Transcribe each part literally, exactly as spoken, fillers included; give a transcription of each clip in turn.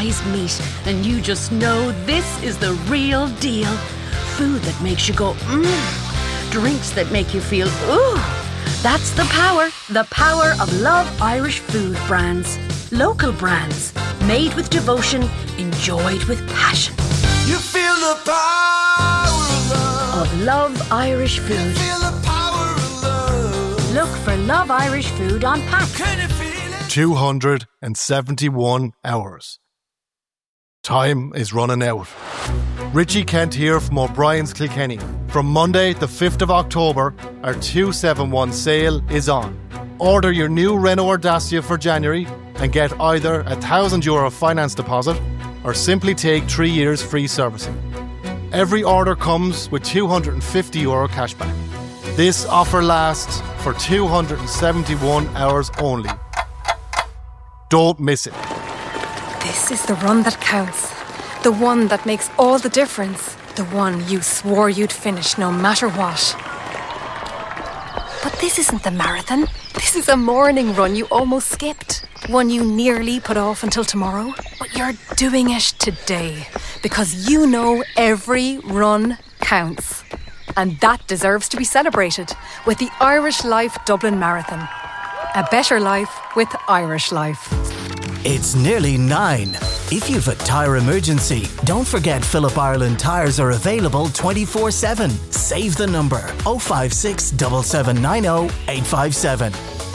eyes meet and you just know this is the real deal. Food that makes you go, mmm. Drinks that make you feel, ooh. That's the power, the power of Love Irish food brands. Local brands, made with devotion, enjoyed with passion. You feel the power of love. Of Love Irish food. You feel the power of love. Look for Love Irish food on pack. Can you feel it? two hundred seventy-one hours. Time is running out. Richie Kent here from O'Brien's Kilkenny. From Monday the fifth of October, our two seventy-one sale is on. Order your new Renault Dacia for January and get either a one thousand euro finance deposit or simply take three years free servicing. Every order comes with two hundred fifty euro cashback. This offer lasts for two hundred seventy-one hours only. Don't miss it. This is the run that counts. The one that makes all the difference. The one you swore you'd finish no matter what. But this isn't the marathon. This is a morning run you almost skipped. One you nearly put off until tomorrow. But you're doing it today. Because you know every run counts. And that deserves to be celebrated with the Irish Life Dublin Marathon. A better life with Irish Life. It's nearly nine. If you've a tyre emergency, don't forget Phillip Ireland tyres are available twenty-four seven. Save the number oh five six, seven seven nine oh, eight five seven.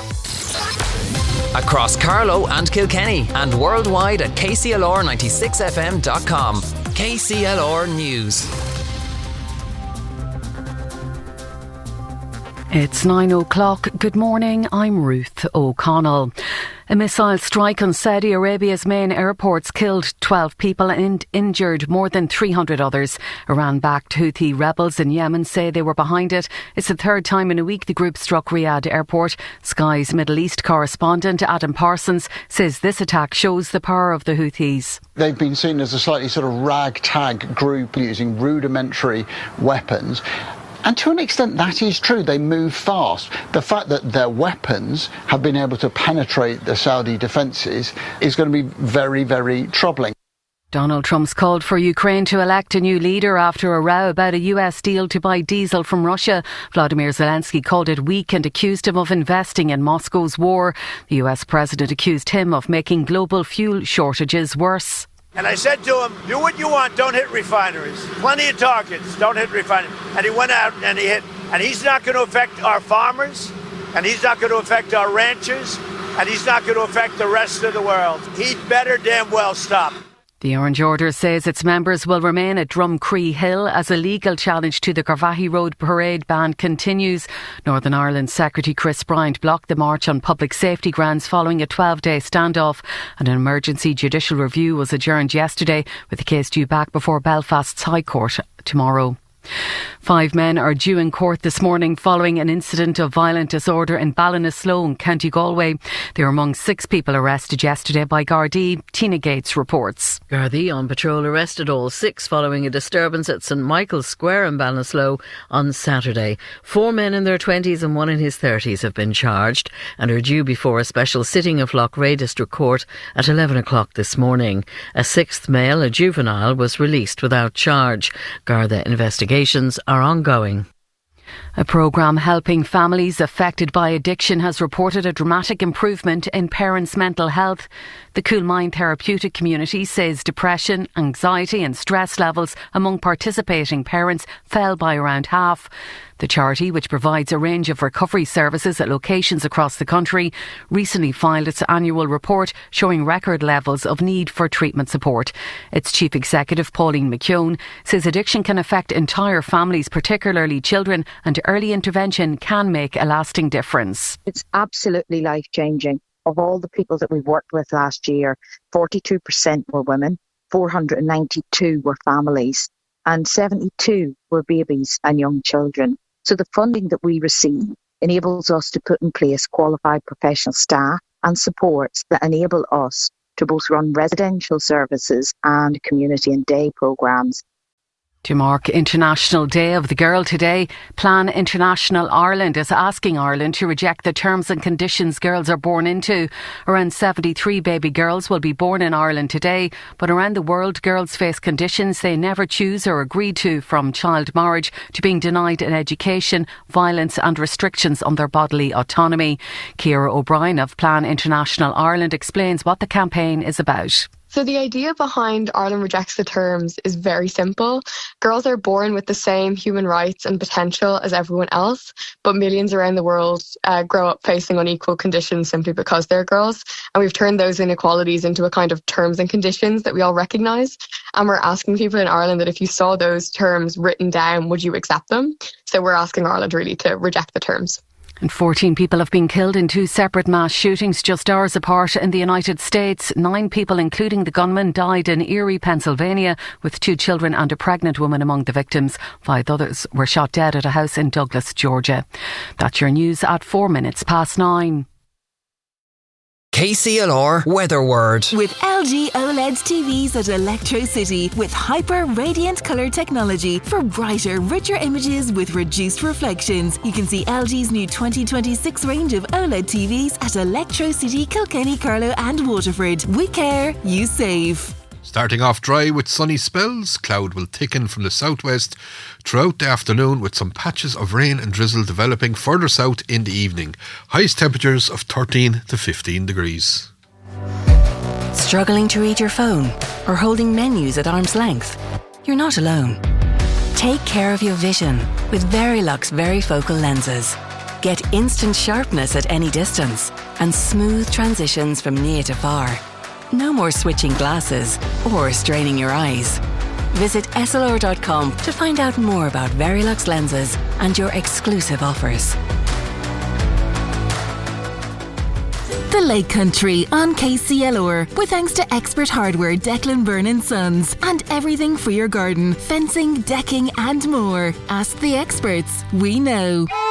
Across Carlow and Kilkenny and worldwide at K C L R ninety-six F M dot com. K C L R News. It's nine o'clock. Good morning, I'm Ruth O'Connell. A missile strike on Saudi Arabia's main airports killed twelve people and injured more than three hundred others. Iran-backed Houthi rebels in Yemen say they were behind it. It's the third time in a week the group struck Riyadh Airport. Sky's Middle East correspondent Adam Parsons says this attack shows the power of the Houthis. They've been seen as a slightly sort of ragtag group using rudimentary weapons. And to an extent that is true. They move fast. The fact that their weapons have been able to penetrate the Saudi defences is going to be very, very troubling. Donald Trump's called for Ukraine to elect a new leader after a row about a U S deal to buy diesel from Russia. Vladimir Zelensky called it weak and accused him of investing in Moscow's war. The U S president accused him of making global fuel shortages worse. And I said to him, do what you want, don't hit refineries. Plenty of targets, don't hit refineries. And he went out and he hit. And he's not going to affect our farmers, and he's not going to affect our ranchers, and he's not going to affect the rest of the world. He'd better damn well stop. The Orange Order says its members will remain at Drumcree Hill as a legal challenge to the Garvaghey Road parade ban continues. Northern Ireland Secretary Chris Bryant blocked the march on public safety grounds following a twelve-day standoff, and an emergency judicial review was adjourned yesterday with the case due back before Belfast's High Court tomorrow. Five men are due in court this morning following an incident of violent disorder in Ballinasloe, County Galway. They were among six people arrested yesterday by Gardaí. Tina Gates reports. Gardaí on patrol arrested all six following a disturbance at St Michael's Square in Ballinasloe on Saturday. Four men in their twenties and one in his thirties have been charged and are due before a special sitting of Loughrea District Court at eleven o'clock this morning. A sixth male, a juvenile, was released without charge. Garda investigations are ongoing. A programme helping families affected by addiction has reported a dramatic improvement in parents' mental health. The Coolmine therapeutic community says depression, anxiety and stress levels among participating parents fell by around half. The charity, which provides a range of recovery services at locations across the country, recently filed its annual report showing record levels of need for treatment support. Its chief executive, Pauline McKeown, says addiction can affect entire families, particularly children, and early intervention can make a lasting difference. It's absolutely life-changing. Of all the people that we've worked with last year, forty-two percent were women, four hundred ninety-two were families, and seventy-two were babies and young children. So the funding that we receive enables us to put in place qualified professional staff and supports that enable us to both run residential services and community and day programmes. To mark International Day of the Girl today, Plan International Ireland is asking Ireland to reject the terms and conditions girls are born into. Around seventy-three baby girls will be born in Ireland today, but around the world girls face conditions they never choose or agree to, from child marriage to being denied an education, violence and restrictions on their bodily autonomy. Ciara O'Brien of Plan International Ireland explains what the campaign is about. So the idea behind Ireland Rejects the Terms is very simple. Girls are born with the same human rights and potential as everyone else, but millions around the world uh, grow up facing unequal conditions simply because they're girls. And we've turned those inequalities into a kind of terms and conditions that we all recognise. And we're asking people in Ireland that if you saw those terms written down, would you accept them? So we're asking Ireland really to reject the terms. And fourteen people have been killed in two separate mass shootings just hours apart in the United States. Nine people, including the gunman, died in Erie, Pennsylvania, with two children and a pregnant woman among the victims. Five others were shot dead at a house in Douglas, Georgia. That's your news at four minutes past nine. K C L R Weather Word. With L G OLED T Vs at Electro City with hyper radiant colour technology for brighter, richer images with reduced reflections. You can see L G's new twenty twenty-six range of OLED T Vs at Electro City, Kilkenny, Carlow and Waterford. We care, you save. Starting off dry with sunny spells, cloud will thicken from the southwest throughout the afternoon, with some patches of rain and drizzle developing further south in the evening. Highest temperatures of thirteen to fifteen degrees. Struggling to read your phone or holding menus at arm's length? You're not alone. Take care of your vision with Verilux Varifocal lenses. Get instant sharpness at any distance and smooth transitions from near to far. No more switching glasses or straining your eyes. Visit S L R dot com to find out more about Verilux lenses and your exclusive offers. The Lake Country on K C L R, with thanks to Expert Hardware Declan Byrne and Sons and everything for your garden, fencing, decking and more. Ask the experts, we know.